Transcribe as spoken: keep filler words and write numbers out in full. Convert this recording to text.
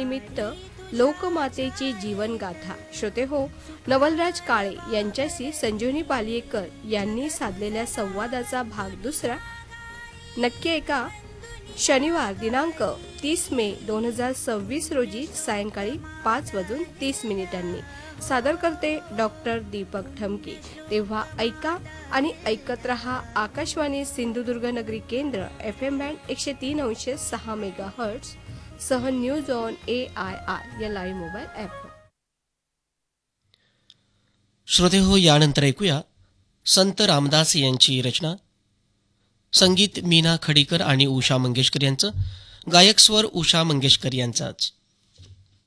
दिनानिमित्त लोकमातेची जीवनगाथा. श्रोते हो, नवलराज काळे यांच्याशी संजीवनी पालियेकर यांनी साधलेल्या संवादाचा भाग दुसरा नक्की ऐका. शनिवार दिनांक तीस मे दोन हजार सव्वीस रोजी सायंकाळी पाच वाजून तीस मिनिटांनी. सादर करते डॉक्टर दीपक ठमके. तेव्हा ऐका आणि ऐकत रहा आकाशवाणी सिंधुदुर्ग नगरी केंद्र एफ एम बँड एकशे तीन अंश सहा मेगा हर्ट्स सह news on A I R या लाईव्ह मोबाईल ॲप. श्रोते हो, यानंतर ऐकूया संत रामदास यांची रचना. संगीत मीना खडीकर आणि उषा मंगेशकर यांचं. गायक स्वर उषा मंगेशकर यांचाच.